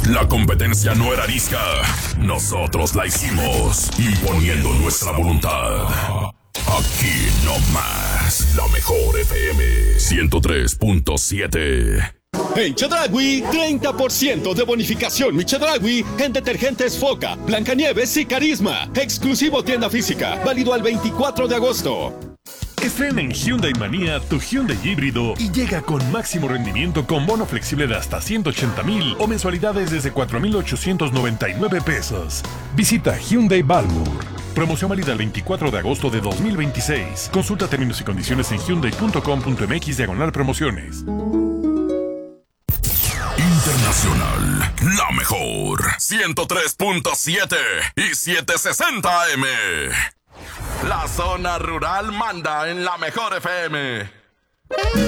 La competencia no era arisca, nosotros la hicimos, imponiendo nuestra voluntad. Aquí no más, la mejor FM 103.7. En Chedraui, 30% de bonificación mi Chedraui en detergentes Foca, Blancanieves y Carisma. Exclusivo tienda física, válido al 24 de agosto. Estrena en Hyundai Manía tu Hyundai híbrido y llega con máximo rendimiento con bono flexible de hasta 180,000 o mensualidades desde 4,899 pesos. Visita Hyundai Balmur. Promoción válida el 24 de agosto de 2026. Consulta términos y condiciones en hyundai.com.mx/promociones. Internacional, la mejor 103.7 y 760 AM. La zona rural manda en la mejor FM.